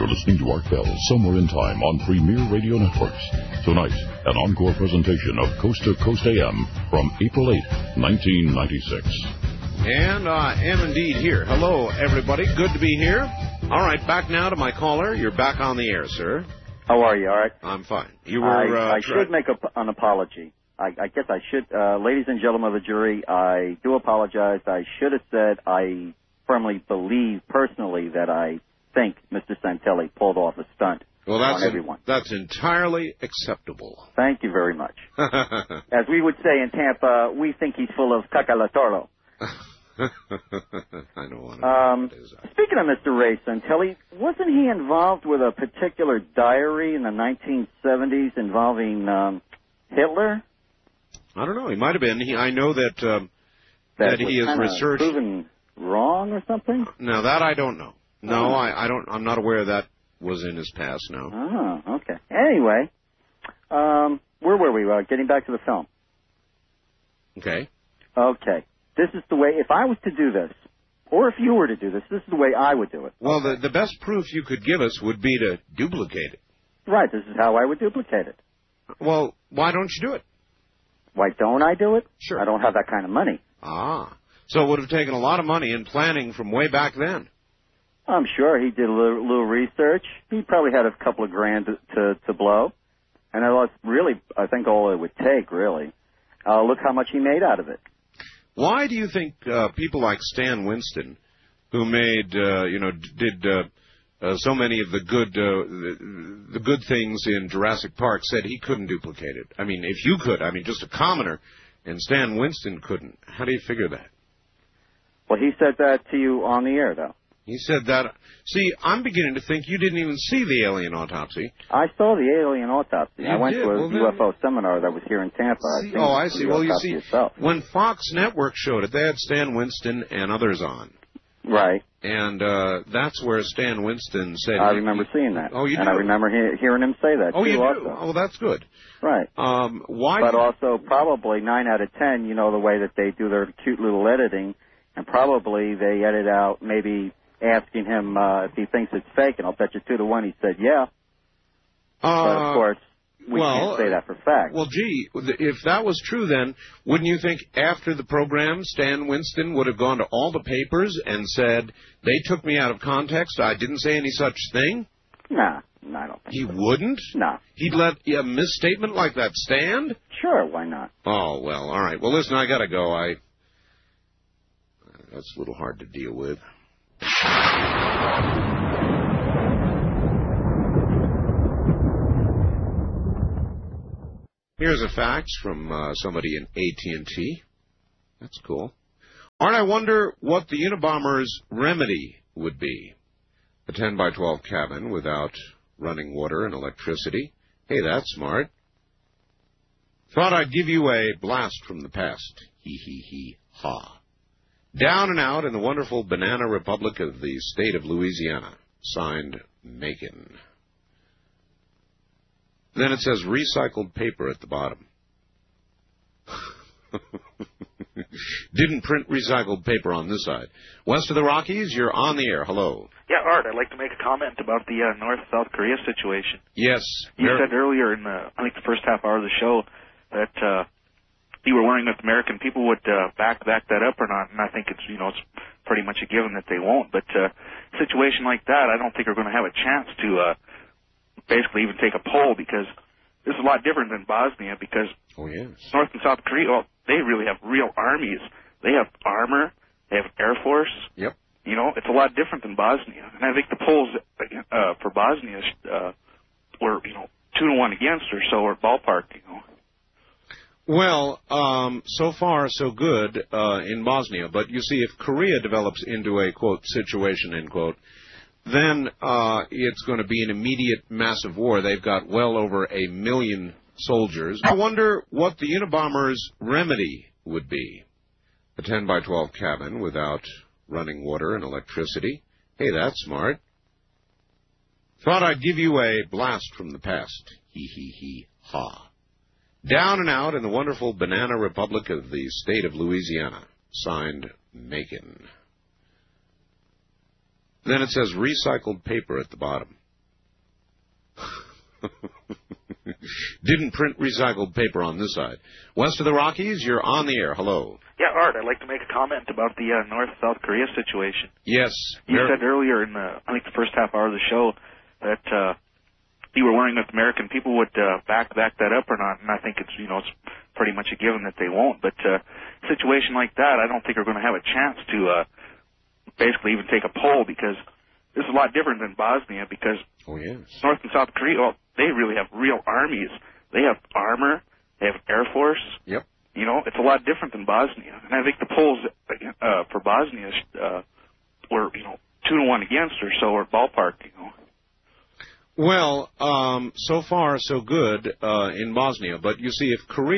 You're listening to Art Bell, Somewhere in Time on Premier Radio Networks. Tonight, an encore presentation of Coast to Coast AM from April 8, 1996. And I am indeed here. Hello, everybody. Good to be here. All right, back now to my caller. You're back on the air, sir. How are you? All right. I'm fine. You were. I should make an apology. I guess I should. Ladies and gentlemen of the jury, I do apologize. I should have said I firmly believe personally that I think Mr. Santelli pulled off a stunt on everyone. That's entirely acceptable. Thank you very much. As we would say in Tampa, we think he's full of cacalatoro. I don't want to. Speaking of Mr. Ray Santelli, wasn't he involved with a particular diary in the 1970s involving Hitler? I don't know. He might have been. I know that he is researched. Proven wrong or something? No, that I don't know. No, I don't. I'm not aware that was in his past. No. Oh, okay. Anyway, where were we? Getting back to the film. Okay. Okay. This is the way. If I was to do this, or if you were to do this, this is the way I would do it. Well, okay. The best proof you could give us would be to duplicate it. Right. This is how I would duplicate it. Well, why don't you do it? Why don't I do it? Sure. I don't have that kind of money. Ah. So it would have taken a lot of money and planning from way back then. I'm sure he did a little research. He probably had a couple of grand to blow. And that's really, I think, all it would take, really. Look how much he made out of it. Why do you think people like Stan Winston, who made, did so many of the good things in Jurassic Park, said he couldn't duplicate it? I mean, if you could, just a commoner, and Stan Winston couldn't. How do you figure that? Well, he said that to you on the air, though. He said that. See, I'm beginning to think you didn't even see the alien autopsy. I saw the alien autopsy. You I went did? to a UFO seminar that was here in Tampa. I see. Well, you see, when Fox Network showed it, they had Stan Winston and others on. Right. And that's where Stan Winston said... I remember seeing that. Oh, you do? And I remember hearing him say that, too, you do? Also. Oh, that's good. Right. Why? But also, probably 9 out of 10, the way that they do their cute little editing, and probably they edit out maybe asking him if he thinks it's fake, and I'll bet you 2 to 1 he said, yeah. But, of course, we can't say that for fact. Well, gee, if that was true, then wouldn't you think after the program, Stan Winston would have gone to all the papers and said, they took me out of context, I didn't say any such thing? Nah, I don't think He wouldn't? No. He'd let a misstatement like that stand? Sure, why not? Oh, well, all right. Well, listen, I got to go. That's a little hard to deal with. Here's a fax from somebody in AT&T. That's cool. Art, I wonder what the Unabomber's remedy would be. A 10 by 12 cabin without running water and electricity. Hey, that's smart. Thought I'd give you a blast from the past. Hee hee hee ha. Down and out in the wonderful banana republic of the state of Louisiana. Signed, Macon. Then it says recycled paper at the bottom. Didn't print recycled paper on this side. West of the Rockies, you're on the air. Hello. Yeah, Art, I'd like to make a comment about the North-South Korea situation. Yes. You said earlier in the first half hour of the show that you were wondering if American people would back that up or not, and I think it's pretty much a given that they won't. But a situation like that, I don't think we're going to have a chance to basically even take a poll, because this is a lot different than Bosnia, because North and South Korea, they really have real armies. They have armor. They have Air Force. Yep. It's a lot different than Bosnia. And I think the polls for Bosnia were, 2 to 1 against or so, or ballpark, Well, so far so good in Bosnia. But you see, if Korea develops into a, quote, situation, end quote, then it's going to be an immediate massive war. They've got well over 1 million soldiers. I wonder what the Unabomber's remedy would be. A 10 by 12 cabin without running water and electricity. Hey, that's smart. Thought I'd give you a blast from the past. Hee hee hee ha. Down and out in the wonderful banana republic of the state of Louisiana. Signed, Macon. Then it says recycled paper at the bottom. Didn't print recycled paper on this side. West of the Rockies, you're on the air. Hello. Yeah, Art, I'd like to make a comment about the North-South Korea situation. Yes. You said earlier in the first half hour of the show that you were wondering if American people would back that up or not, and I think it's pretty much a given that they won't. But a situation like that, I don't think we're going to have a chance to basically even take a poll, because this is a lot different than Bosnia, because North and South Korea, well, they really have real armies. They have armor. They have Air Force. Yep. It's a lot different than Bosnia. And I think the polls for Bosnia were, 2-1 against or so, or ballpark, Well, so far so good in Bosnia. But you see, if Korea